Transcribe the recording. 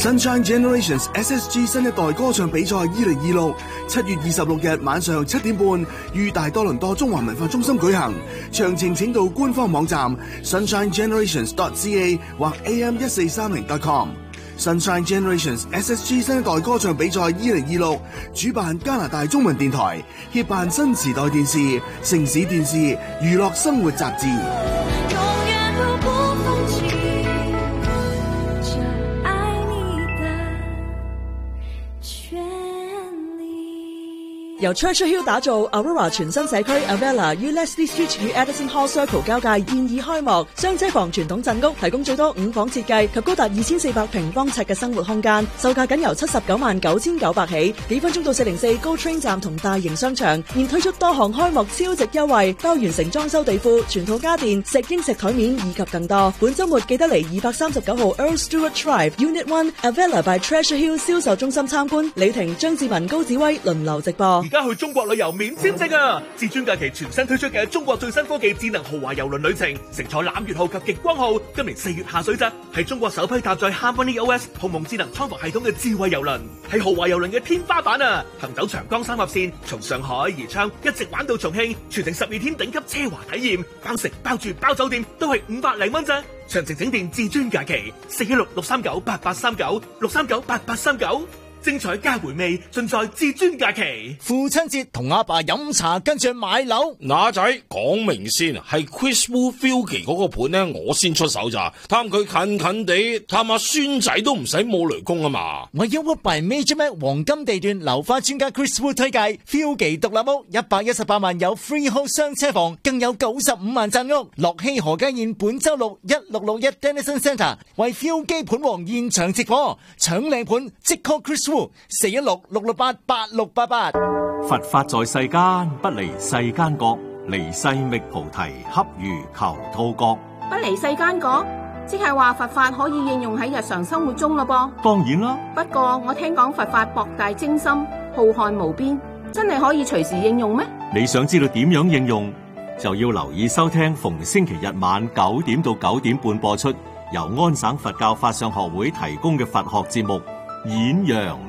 Sunshine Generations SSG 新一代歌唱比賽2026 7月26日晚上7點半於大多倫多中華文化中心舉行，詳情請到官方網站 sunshinegenerations.ca 或 am1430.com。Sunshine Generations SSG 新一代歌唱比賽2026主辦加拿大中文電台，協辦新時代電視、城市電視、娛樂生活雜誌。 由 Treasure Hill 打造 Aurora 全新社區 Avella 於 Leslie Street 與 Edison Hall Circle 交界現已開幕，雙車房傳統鎮屋提供最多5房設計及高達2400平方尺嘅生活空間，售價僅由799900起，幾分鐘到404 GO Train 站同大型商場，現推出多項開幕超值優惠，包完成裝修地庫、全套家電、石英石台面以及更多。本週末記得嚟239號 Earl Stewart Drive Unit 1 Avella by Treasure Hill 銷售中心參觀，李婷、張志文、高子威輪流直播。 而家去中國旅遊免簽證啊！至尊假期全新推出嘅中國最新科技智能豪華郵輪旅程，乘坐攬月號及極光號，今年4月下水啫，係中國首批搭載 Harmony OS 鴻蒙智能艙房系統嘅智慧郵輪，係豪華郵輪嘅天花板啊！行走長江三峽線，從上海宜昌一直玩到重慶，全程12天頂級奢華體驗，包食包住包酒店都係500零蚊啫。詳情請電至尊假期416-639-8839 精彩加回味，盡在至尊假期。 父親節同阿爸飲茶，跟住買樓。 嗱仔，講明先，係 Chris Wu Filky 嗰個盤呢，我先出手咋，貪佢近近地，探下孫仔都唔使冇雷公啊嘛。 我一屋 by Major Mac 黃金地段樓花專家 Chris Wu 推介 Filky 獨立屋，118萬有 freehold 雙車房，更有95萬讚屋。樂熙何家宴本周六1661 Denison Centre 為 Filky 盤王現場直播，搶靚盤即 call Chris Wu。416-668-8688。 佛法在世間，不離世間覺，離世覓菩提，恰如求兔角。 不離世間覺，即係話佛法可以應用喺日常生活中咯噃。 當然啦， 不過我聽講佛法博大精深，浩瀚無邊，真係可以隨時應用咩？ 你想知道點樣應用，就要留意收聽逢星期日晚9點到9點半播出，由安省佛教法相學會提供嘅佛學節目《演揚